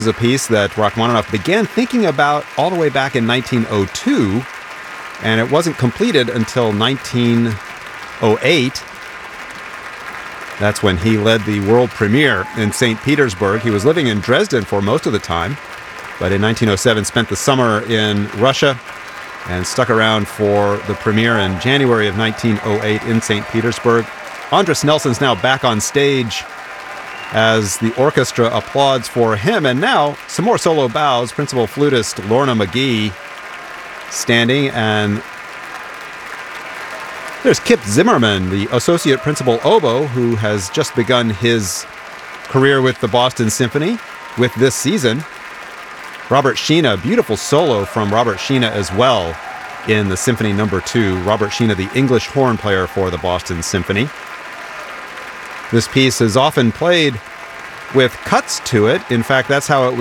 is a piece that Rachmaninoff began thinking about all the way back in 1902, and it wasn't completed until 1908. That's when he led the world premiere in St. Petersburg. He was living in Dresden for most of the time, but in 1907 spent the summer in Russia and stuck around for the premiere in January of 1908 in St. Petersburg. Andris Nelson's now back on stage as the orchestra applauds for him. And now, some more solo bows. Principal flutist Lorna McGee standing, and there's Kip Zimmerman, the associate principal oboe, who has just begun his career with the Boston Symphony with this season. Robert Sheena, beautiful solo from Robert Sheena as well in the Symphony No. 2. Robert Sheena, the English horn player for the Boston Symphony. This piece is often played with cuts to it. In fact, that's how it